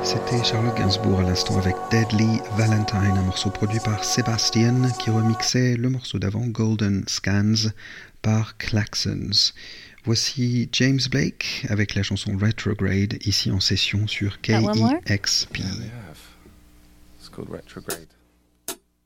C'était Charlotte Gainsbourg à l'instant avec Deadly Valentine, un morceau produit par Sébastien qui remixait le morceau d'avant Golden Scans par Klaxons. Voici James Blake avec la chanson Retrograde ici en session sur KEXP. It's called Retrograde.